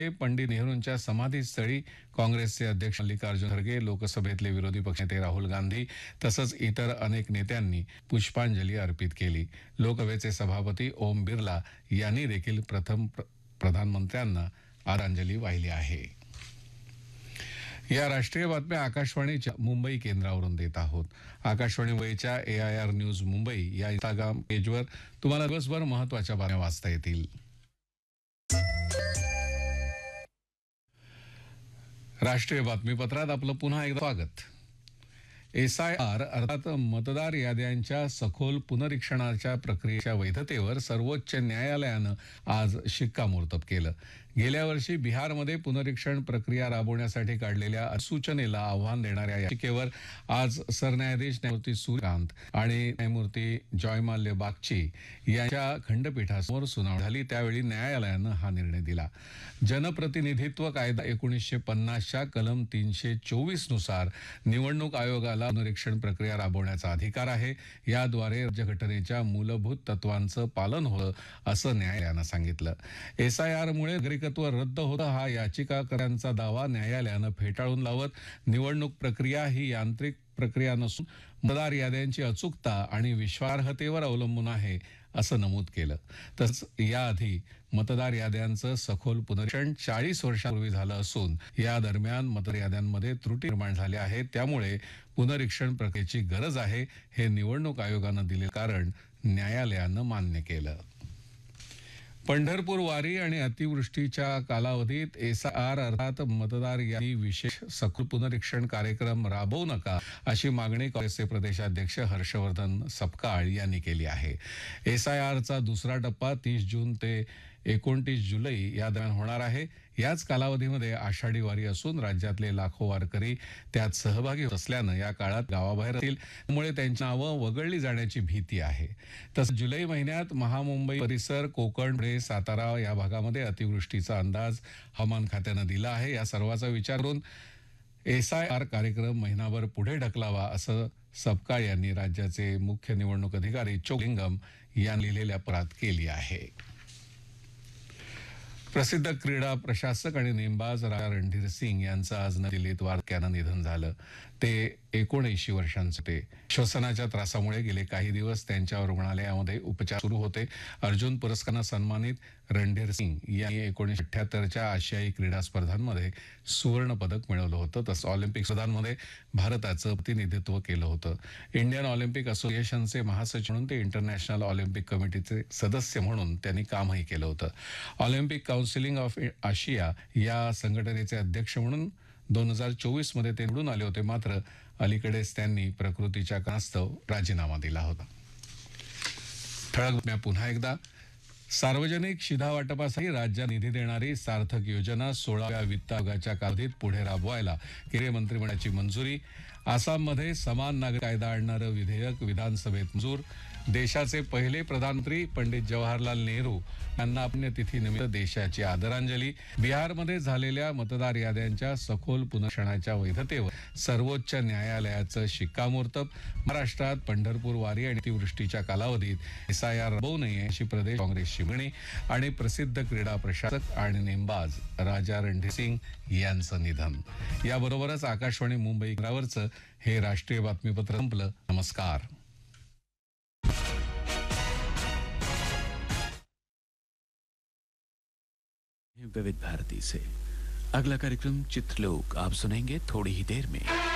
पंडित नेहरूंच्या समाधीस्थळी काँग्रेसचे अध्यक्ष मल्लिकार्जुन खरगे, लोकसभेतले विरोधी पक्षनेते राहुल गांधी तसंच इतर अनेक नेत्यांनी पुष्पांजली अर्पित केली. लोकसभेचे सभापती ओम बिर्ला यांनी देखील प्रधानमंत्र्यांना आदरांजली वाहिली आहे. या राष्ट्रीय बातम्या आकाशवाणीच्या मुंबई केंद्रावरून देत आहोत. आकाशवाणी मुंबईच्या AIR न्यूज मुंबई या इंस्टाग्राम पेजवर तुम्हाला दिवसभर महत्त्वाच्या बातम्या वाचता येतील. राष्ट्रीय बातमीपत्रात आपलं पुन्हा एकदा स्वागत. SIR अर्थात मतदार याद्यांच्या सखोल पुनरीक्षणाच्या प्रक्रियेच्या वैधतेवर सर्वोच्च न्यायालयानं आज शिक्कामोर्तब केलं. गेल्या वर्षी बिहारमध्ये पुनरीक्षण प्रक्रिया राबवण्यासाठी काढलेल्या अधिसूचनेला आव्हान देणाऱ्या याचिकेवर आज सरन्यायाधीश न्यायमूर्ती सूर्यकांत आणि न्यायमूर्ती जयमाल्य बागची यांच्या खंडपीठासमोर सुनावणी झाली. त्यावेळी न्यायालयानं हा निर्णय दिला. जनप्रतिनिधित्व कायदा 1950च्या कलम 324 नुसार निवडणूक आयोगाला पुनरीक्षण प्रक्रिया राबवण्याचा अधिकार आहे. याद्वारे राज्यघटनेच्या मूलभूत तत्वांचं पालन होतं असं न्यायालयानं सांगितलं. SIR मुळे नागरिकत्व रद्द होतं हा याचिकाकर्त्यांचा दावा न्यायालयानं फेटाळून लावत निवडणूक प्रक्रिया ही यांत्रिक प्रक्रिया नसून मतदार याद्यांची अचूकता आणि विश्वासार्हतेवर अवलंबून आहे असं नमूद केलं. तसंच याआधी मतदार याद्यांचं सखोल पुनरीक्षण 40 वर्षांपूर्वी झालं असून या दरम्यान मतदार याद्यांमध्ये त्रुटी निर्माण झाल्या आहेत. त्यामुळे पुनरीक्षण प्रक्रियेची गरज आहे हे निवडणूक आयोगानं दिले कारण न्यायालयानं मान्य केलं. पंढरपूर वारी आणि अतिवृष्टीच्या कालावधीत SIR अर्थात मतदार यादी विशेष सखोल पुनरीक्षण कार्यक्रम राबवू नका अशी मागणी काँग्रेसचे प्रदेशाध्यक्ष हर्षवर्धन सपकाळ यांनी केली आहे. SIRचा दुसरा टप्पा 30 जून ते 29 जुलै या दरम्यान होणार आहे. याच कालावधीमध्ये आषाढी वारी असून राज्यातले लाखो वारकरी त्यात सहभागी होत असल्यानं या काळात गावाबाहेर असतील, त्यामुळे त्यांची नावं वगळली जाण्याची भीती आहे. तसंच जुलै महिन्यात महामुंबई परिसर, कोकण, पुणे, सातारा या भागामध्ये अतिवृष्टीचा अंदाज हवामान खात्यानं दिला आहे. या सर्वाचा विचार करून SIR कार्यक्रम महिनाभर पुढे ढकलावा असं सपकाळ यांनी राज्याचे मुख्य निवडणूक अधिकारी चोलिंगम यांनी लिहिलेल्या पत्रात केली आहे. प्रसिद्ध क्रीडा प्रशासक आणि नेमबाज राजा रणधीर सिंग यांचं आज नवी दिल्लीत वार्धक्यानं निधन झालं. ते 79 वर्षांचे होते. श्वसनाच्या त्रासामुळे गेले काही दिवस त्यांच्यावर रुग्णालयामध्ये उपचार सुरू होते. अर्जुन पुरस्कारानं सन्मानित रणधीर सिंग यांनी 1978च्या आशियाई क्रीडा स्पर्धांमध्ये सुवर्ण पदक मिळवलं होतं. तसंच ऑलिम्पिक स्पर्धांमध्ये भारताचं प्रतिनिधित्व केलं होतं. इंडियन ऑलिम्पिक असोसिएशनचे महासचिव म्हणून ते इंटरनॅशनल ऑलिम्पिक कमिटीचे सदस्य म्हणून त्यांनी कामही केलं होतं. ऑलिम्पिक काउन्सिल ऑफ आशिया या संघटनेचे अध्यक्ष म्हणून 2024 मध्ये ते निवडून आले होते. मात्र अलीकडेच त्यांनी प्रकृतीच्या कारणास्तव राजीनामा दिला होता. ठळक बातम्या पुन्हा एकदा. सार्वजनिक शिधावाटपासाठी राज्यात निधी देणारी सार्थक योजना 16व्या वित्त आयोगाच्या कालावधीत पुढे राबवायला केंद्रीय मंत्रिमंडळाची मंजुरी. आसाममध्ये समान नागरिक कायदा आणणारं विधेयक विधानसभेत मंजूर. देशाचे पहिले प्रधानमंत्री पंडित जवाहरलाल नेहरू यांना पुण्यतिथीनिमित्त देशाची आदरांजली. बिहारमध्ये झालेल्या मतदार याद्यांच्या सखोल पुनरीक्षणाच्या वैधतेवर सर्वोच्च न्यायालयाचं शिक्कामोर्तब. महाराष्ट्रात पंढरपूर वारी आणि अतिवृष्टीच्या कालावधीत SIR राबवू नये अशी प्रदेश काँग्रेसची मागणी. आणि प्रसिद्ध क्रीडा प्रशासक आणि नेमबाज राजा रणधीर सिंग यांचं निधन. याबरोबरच आकाशवाणी मुंबई केंद्रावरचं हे राष्ट्रीय बातमीपत्र संपलं. नमस्कार. विविध भारती से अगला कार्यक्रम चित्रलोक आप सुनेंगे थोड़ी ही देर में.